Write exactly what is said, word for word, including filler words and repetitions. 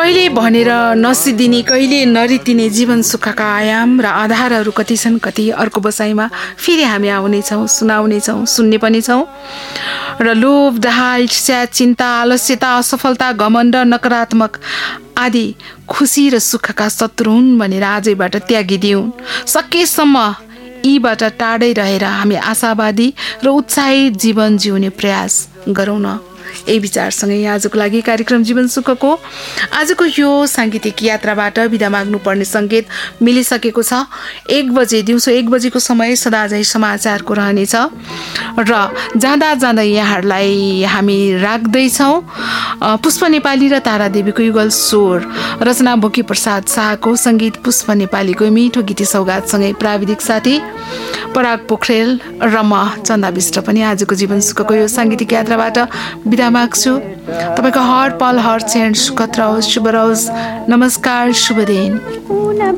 कहिले भनेर नसिदिने कहिले नरितिने जीवन सुखका आयाम र आधारहरू कति छन्, कति अर्को बसाइमा फेरि हामी आउनेछौँ, सुनाउनेछौँ, सुन्ने पनि छौँ। र लोभ, डाहा, ईर्ष्या, चिन्ता, आलस्यता, असफलता, घमण्ड, नकारात्मक आदि खुसी र सुखका शत्रु हुन् भनेर आजैबाट त्यागिदिउँ। सकेसम्म यीबाट टाढै रहेर हामी आशावादी र उत्साहित जीवन जिउने प्रयास गरौँ न। यही विचारसँगै आजको लागि कार्यक्रम जीवन सुखको आजको यो साङ्गीतिक यात्राबाट बिदा माग्नुपर्ने सङ्केत मिलिसकेको छ। एक बजे दिउँसो एक बजेको समय सदाझै समाचारको रहनेछ र जाँदा जाँदै यहाँहरूलाई हामी राख्दैछौँ पुष्प नेपाली र तारादेवीको युगल स्वर, रचना बोकी प्रसाद शाहको सङ्गीत, पुष्प नेपालीको मिठो गीती सौगातसँगै प्राविधिक साथी पराग पोखरेल र म चन्दा विष्ट पनि आजको जीवन सुखको यो साङ्गीतिक यात्राबाट बिदा माग्छु। तपाईँको हर पल हर क्षण सुखद रहोस्, शुभ रहोस्। नमस्कार, शुभ दिन।